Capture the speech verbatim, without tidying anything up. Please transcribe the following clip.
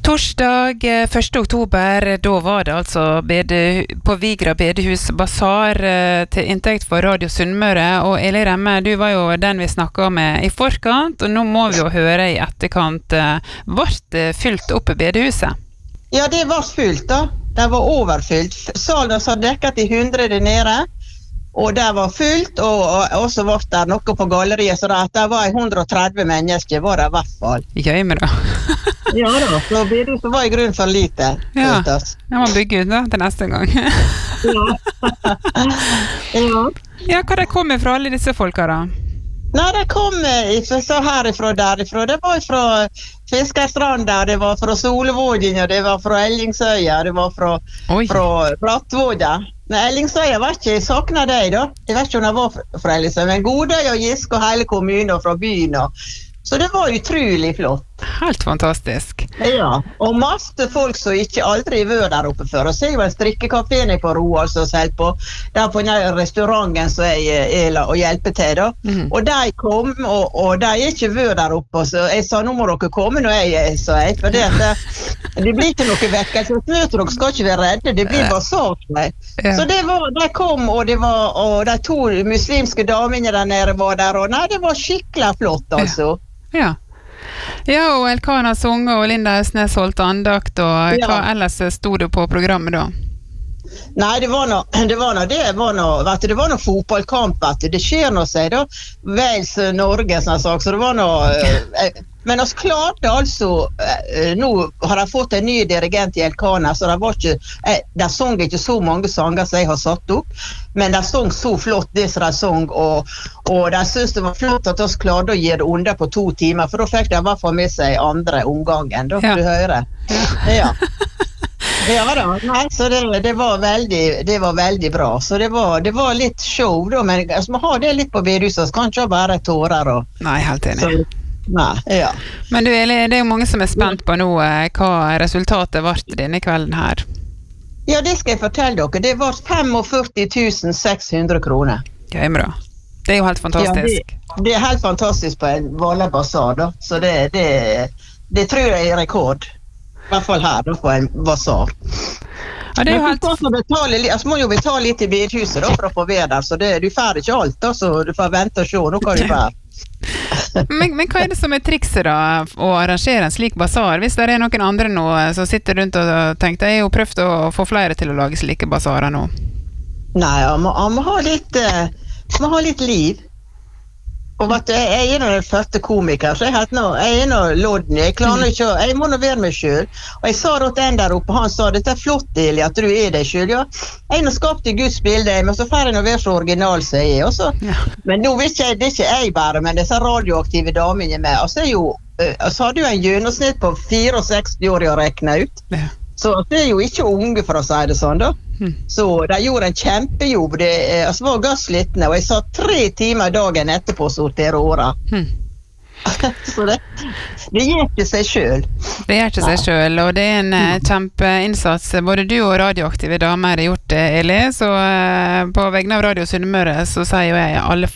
Torsdag første oktober, da var det altså bede, på Vigra bedehus basar til inntekt for Radio Sunnmøre, og Eli Remme, du var jo den vi snakket med i forkant, og nå må vi jo høre i etterkant, ble det fylt opp i bedehuset? Ja, det var fullt da. Det var overfylt. Salen var dekket i hundre der nede, og det var fullt, og, og også var det noe på galleriet, så det var hundre og tretti mennesker, var det i hvert fall. Gøy med det. Ja da, så bedehuset var i grunn for lite. Ja, jeg må bygge ut da, til neste gang. Ja. Ja. Ja, hva det kom fra alle disse folka da? Nei, det kom så herifra, derifra. Det var fra Fiskerstranda, det var fra Solvågen, det var fra Ellingsøya, det var fra, fra Brattvågen. Nei, Ellingsøya var ikke, jeg savnet deg da. Jeg vet ikke om det var fra Ellingsøya, men Godøy og Gisk og hele kommunen og fra byen. Og, så det var utrolig flott. Helt fantastisk. Ja, og masse folk som ikke aldri var der oppe før. Og så er jo en strikkekafé nede på Roa, altså, selv på, der på den restauranten som jeg er og hjelper til da. Mm. Og de kom, og, og de er ikke var der oppe, så jeg sa, nå må dere komme når jeg sa jeg, for det, det, det blir ikke noe vekkelse, så møter dere skal ikke være redde, det blir bare sagt meg. Ja. Så det var, de kom, og, det var, og de to muslimske damene der nede var der, og nei, det var skikkelig flott, altså. Ja. Ja, og Elkana sunget, og Linda Østnes holdt andakt, og hva ja. Ellers stod det på programmet da? Nei, det var noe, det var noe, det var noe, vet du, det var noe fotballkamp, vet du, det skjer noe seg da, Wales Norge, sånn sak, så det var noe, eh, men oss klarte altså, eh, nå har jeg fått en ny dirigent i Elkana, så det var ikke, eh, de sang ikke så mange sanger som jeg har satt opp, men de sang så flott det som de sang, og, og de synes det var flott at oss klarte å gi det under på to timer, for da fikk de i hvert fall med seg andre omgangen, da får du høre. Ja. Ja da, nei, så det, det, var veldig, det var veldig bra, så det var, det var litt show da, men altså, man har det litt på bedehuset, så kan ikke bare tårer og... Nei, helt enig. Så, nei, ja. Men du Eli, det er jo mange som er spent på nå, hva resultatet var denne kvelden her? Ja, det skal jeg fortelle dere, det var førtifem tusen seks hundre kroner. Ja, bra. Det er jo helt fantastisk. Ja, det, det er helt fantastisk på en vanlig basar da, så det, det, det tror jeg er rekord. I hvert fall her, da, på en basar. Ja, det er jo helt... Betale, altså, må jo betale litt i bedhuset da, for å få være der, så det, du får ikke alt da, så du får vente og se, nå kan du være. men, men hva er det som er trikset da, å arrangere en slik basar? Hvis det er noen andre nå som sitter rundt og tenker, jeg har jo prøvd å få flere til å lage slike basarer nå. Nei, man må, man må ha litt, uh, må ha litt liv. Og vet du, jeg er noen første komiker, så jeg, helt nå, jeg er noe lodden, jeg klarer ikke, jeg må nå være meg selv. Og jeg sa da til en der oppe, han sa, dette er flott, Eli, at du er deg selv, ja. Jeg har skapt i Guds bilde, men så får jeg nå være så original, sier jeg også. Ja. Men nå vet jeg, det er ikke jeg bare, men disse radioaktive damene med, altså er jo, så hadde jo en gjennomsnitt på sekstifire år å rekne ut. Ja. Så det er jo ikke unge for å si det sånn da. Hmm. Så de gjorde en kjempejobb, det altså, var gasslittende, og jeg sa tre timer dagen etterpå å sortere åra. Hmm. Så det, det gjør ikke seg selv. Det gjør ikke seg selv, og det er en uh, kjempeinnsats. Både du og radioaktive damer har gjort det, Eli, så uh, på vegne av Radio Sunnmøre så sier jo jeg alle